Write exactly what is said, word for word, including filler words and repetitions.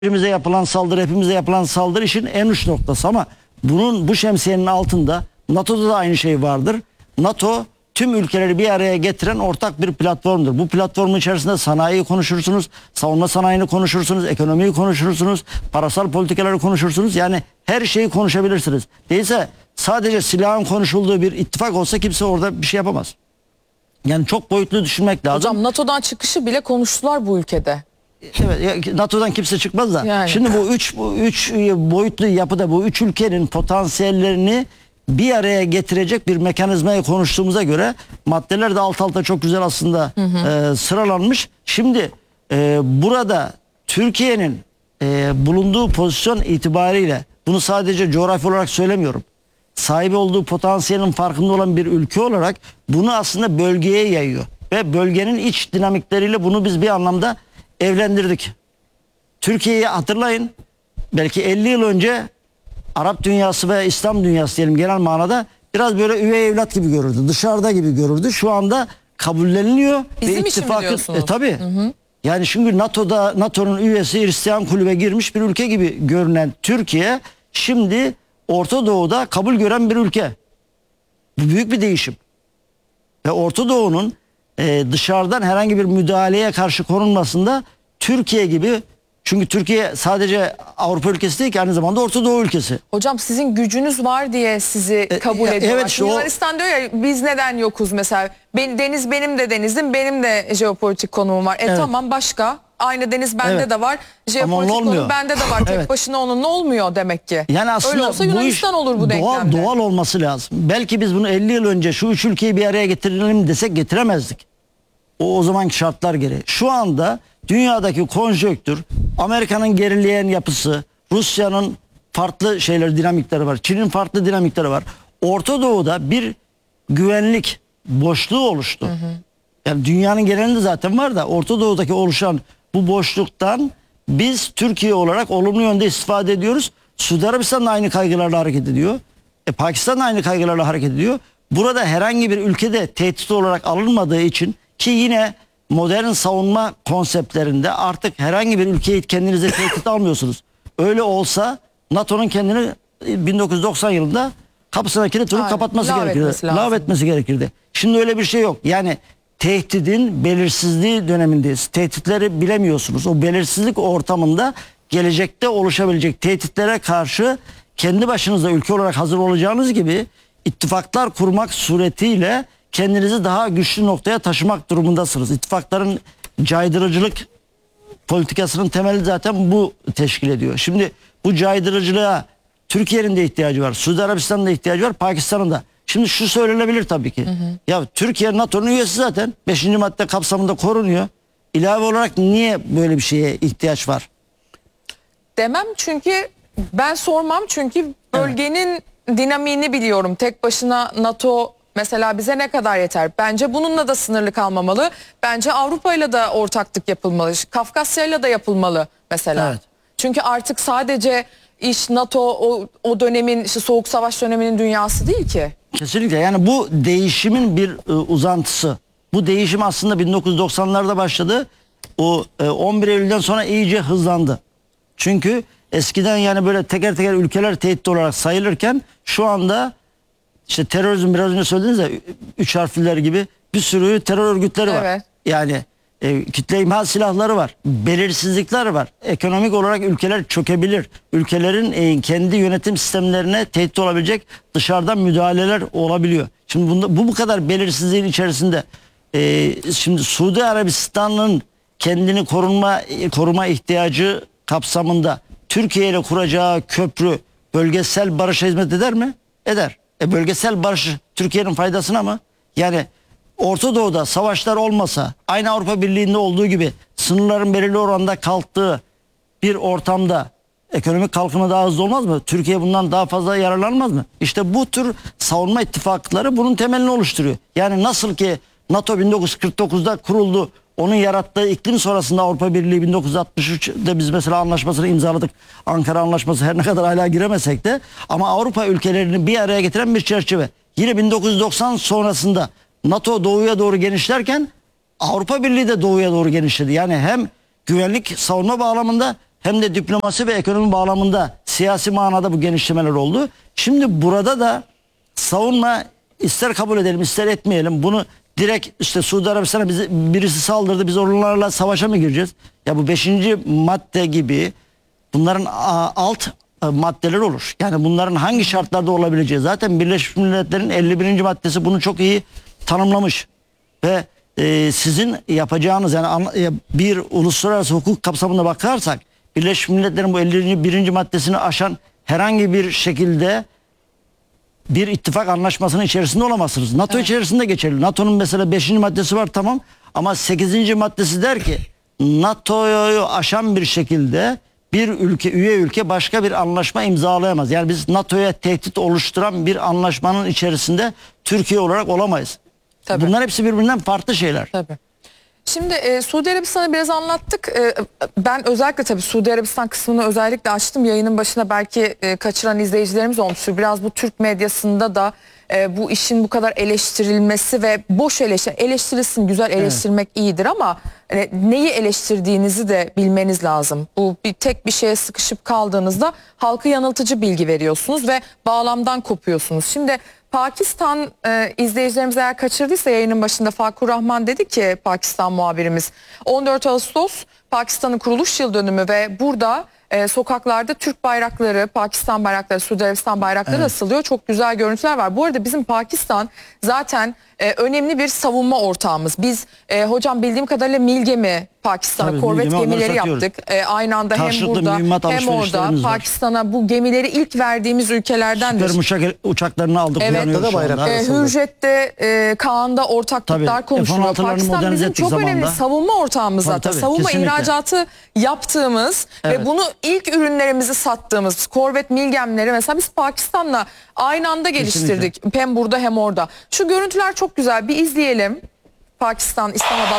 Hepimize yapılan saldırı, hepimize yapılan saldırı işin en uç noktası ama bunun bu şemsiyenin altında NATO'da da aynı şey vardır. NATO tüm ülkeleri bir araya getiren ortak bir platformdur. Bu platformun içerisinde sanayiyi konuşursunuz, savunma sanayini konuşursunuz, ekonomiyi konuşursunuz, parasal politikaları konuşursunuz. Yani her şeyi konuşabilirsiniz. Değilse sadece silahın konuşulduğu bir ittifak olsa kimse orada bir şey yapamaz. Yani çok boyutlu düşünmek lazım. Hocam NATO'dan çıkışı bile konuştular bu ülkede. Evet, NATO'dan kimse çıkmaz da. Yani. Şimdi bu üç, bu üç boyutlu yapıda bu üç ülkenin potansiyellerini bir araya getirecek bir mekanizmayı konuştuğumuza göre maddeler de alt alta çok güzel aslında hı hı. E, sıralanmış. Şimdi e, burada Türkiye'nin e, bulunduğu pozisyon itibariyle bunu sadece coğrafi olarak söylemiyorum. Sahibi olduğu potansiyelin farkında olan bir ülke olarak bunu aslında bölgeye yayıyor. Ve bölgenin iç dinamikleriyle bunu biz bir anlamda evlendirdik. Türkiye'yi hatırlayın, belki elli yıl önce Arap dünyası ve İslam dünyası diyelim genel manada biraz böyle üvey evlat gibi görürdü. Dışarıda gibi görürdü. Şu anda kabulleniliyor. Bizim ve için ittifakı, mi diyorsunuz? E, tabii. Hı hı. Yani çünkü NATO'da NATO'nun üyesi Hristiyan kulübe girmiş bir ülke gibi görünen Türkiye şimdi Orta Doğu'da kabul gören bir ülke. Bu büyük bir değişim. Ve Orta Doğu'nun e, dışarıdan herhangi bir müdahaleye karşı konulmasında Türkiye gibi, çünkü Türkiye sadece Avrupa ülkesi değil ki aynı zamanda Orta Doğu ülkesi. Hocam sizin gücünüz var diye sizi kabul e, ediyorlar. evet, işte Yunanistan o... diyor ya biz neden yokuz mesela. Ben, deniz benim de denizim, benim de jeopolitik konumum var. E evet. Tamam, başka. Aynı deniz bende evet. de var. Jeopolitik konum bende de var. Tek evet. başına onun ne olmuyor demek ki. Yani aslında öyle olsa Yunanistan bu olur bu doğal, denklemde. Doğal olması lazım. Belki biz bunu elli yıl önce şu üç ülkeyi bir araya getirelim desek getiremezdik. O, o zamanki şartlar gereği. Şu anda dünyadaki konjonktür, Amerika'nın gerileyen yapısı, Rusya'nın farklı şeyler, dinamikleri var. Çin'in farklı dinamikleri var. Orta Doğu'da bir güvenlik boşluğu oluştu. Hı hı. Yani dünyanın genelinde zaten var da Orta Doğu'daki oluşan bu boşluktan biz Türkiye olarak olumlu yönde istifade ediyoruz. Suudi Arabistan da aynı kaygılarla hareket ediyor. E, Pakistan da aynı kaygılarla hareket ediyor. Burada herhangi bir ülkede tehdit olarak alınmadığı için, ki yine modern savunma konseptlerinde artık herhangi bir ülkeyi kendinize tehdit almıyorsunuz. Öyle olsa NATO'nun kendini bin dokuz yüz doksan yılında kapısına kilit vurup kapatması gerekirdi. Lav etmesi gerekirdi. Şimdi öyle bir şey yok. Yani tehdidin belirsizliği dönemindeyiz. Tehditleri bilemiyorsunuz. O belirsizlik ortamında gelecekte oluşabilecek tehditlere karşı kendi başınıza ülke olarak hazır olacağınız gibi ittifaklar kurmak suretiyle kendinizi daha güçlü noktaya taşımak durumundasınız. İttifakların caydırıcılık politikasının temeli zaten bu teşkil ediyor. Şimdi bu caydırıcılığa Türkiye'nin de ihtiyacı var. Suudi Arabistan'ın da ihtiyacı var. Pakistan'ın da. Şimdi şu söylenebilir tabii ki. Hı hı. Ya Türkiye NATO'nun üyesi zaten. Beşinci madde kapsamında korunuyor. İlave olarak niye böyle bir şeye ihtiyaç var? Demem çünkü ben sormam çünkü bölgenin evet. dinamiğini biliyorum. Tek başına NATO mesela bize ne kadar yeter? Bence bununla da sınırlı kalmamalı. Bence Avrupa'yla da ortaklık yapılmalı. Kafkasya'yla da yapılmalı mesela. Evet. Çünkü artık sadece iş NATO o, o dönemin işte Soğuk Savaş döneminin dünyası değil ki. Kesinlikle, yani bu değişimin bir e, uzantısı. Bu değişim aslında bin dokuz yüz doksanlarda başladı. O e, on bir Eylül'den sonra iyice hızlandı. Çünkü eskiden yani böyle teker teker ülkeler tehdit olarak sayılırken şu anda işte terörizm, biraz önce söylediniz ya, üç harfliler gibi bir sürü terör örgütleri var. Evet. Yani e, kitle imha silahları var. Belirsizlikler var. Ekonomik olarak ülkeler çökebilir. Ülkelerin e, kendi yönetim sistemlerine tehdit olabilecek dışarıdan müdahaleler olabiliyor. Şimdi bunda, bu bu kadar belirsizliğin içerisinde e, şimdi Suudi Arabistan'ın kendini korunma koruma ihtiyacı kapsamında Türkiye ile kuracağı köprü bölgesel barışa hizmet eder mi? Eder. E bölgesel barış Türkiye'nin faydasına mı? Yani Orta Doğu'da savaşlar olmasa, aynı Avrupa Birliği'nde olduğu gibi sınırların belirli oranda kalktığı bir ortamda ekonomik kalkınma daha hızlı olmaz mı? Türkiye bundan daha fazla yararlanmaz mı? İşte bu tür savunma ittifakları bunun temelini oluşturuyor. Yani nasıl ki NATO bin dokuz yüz kırk dokuzda kuruldu, onun yarattığı iklim sonrasında Avrupa Birliği bin dokuz yüz altmış üçte biz mesela anlaşmasını imzaladık. Ankara Anlaşması, her ne kadar hala giremesek de, ama Avrupa ülkelerini bir araya getiren bir çerçeve. Yine bin dokuz yüz doksan sonrasında NATO doğuya doğru genişlerken Avrupa Birliği de doğuya doğru genişledi. Yani hem güvenlik savunma bağlamında hem de diplomasi ve ekonomi bağlamında siyasi manada bu genişlemeler oldu. Şimdi burada da savunma, ister kabul edelim ister etmeyelim, bunu direkt işte Suudi Arabistan'a bizi, birisi saldırdı, biz onlarla savaşa mı gireceğiz? Ya bu beşinci madde gibi bunların a, alt a, maddeler olur. Yani bunların hangi şartlarda olabileceği, zaten Birleşmiş Milletler'in elli birinci maddesi bunu çok iyi tanımlamış. Ve e, sizin yapacağınız, yani an, e, bir uluslararası hukuk kapsamında bakarsak Birleşmiş Milletler'in bu elli birinci maddesini aşan herhangi bir şekilde bir ittifak anlaşmasının içerisinde olamazsınız. NATO Evet. içerisinde geçerli. NATO'nun mesela beşinci maddesi var, tamam, ama sekizinci maddesi der ki NATO'yu aşan bir şekilde bir ülke, üye ülke başka bir anlaşma imzalayamaz. Yani biz NATO'ya tehdit oluşturan bir anlaşmanın içerisinde Türkiye olarak olamayız. Tabii. Bunlar hepsi birbirinden farklı şeyler. Tabii. Şimdi e, Suudi Arabistan'ı biraz anlattık. E, ben özellikle tabii Suudi Arabistan kısmını özellikle açtım. Yayının başına belki e, kaçıran izleyicilerimiz olmuştur. Biraz bu Türk medyasında da e, bu işin bu kadar eleştirilmesi ve boş eleştir, eleştirilsin, güzel eleştirmek evet. iyidir ama e, neyi eleştirdiğinizi de bilmeniz lazım. Bu bir tek bir şeye sıkışıp kaldığınızda halkı yanıltıcı bilgi veriyorsunuz ve bağlamdan kopuyorsunuz. Şimdi Pakistan e, izleyicilerimiz eğer kaçırdıysa yayının başında Fakur Rahman dedi ki, Pakistan muhabirimiz, on dört Ağustos Pakistan'ın kuruluş yıl dönümü ve burada e, sokaklarda Türk bayrakları, Pakistan bayrakları, Suudi Arabistan bayrakları evet. asılıyor. Çok güzel görüntüler var. Bu arada bizim Pakistan zaten e, önemli bir savunma ortağımız. Biz e, hocam bildiğim kadarıyla Milgemi Pakistan'a korvet gemileri yaptık. E, aynı anda karşılıklı hem burada hem orada Pakistan'a bu gemileri ilk verdiğimiz ülkelerdendir. Süper uçak, uçaklarını aldık. Evet. Da bayrak e, Hürjet'te, e, Kaan'da ortaklıklar tabii, konuşuluyor. Pakistan bizim çok zamanında. önemli savunma ortağımız tabii, zaten. tabii, savunma kesinlikle. ihracatı yaptığımız evet. ve bunu ilk ürünlerimizi sattığımız korvet Milgemleri mesela biz Pakistan'la aynı anda geliştirdik. Kesinlikle. Hem burada hem orada. Şu görüntüler çok güzel, bir izleyelim. Pakistan, İslamabad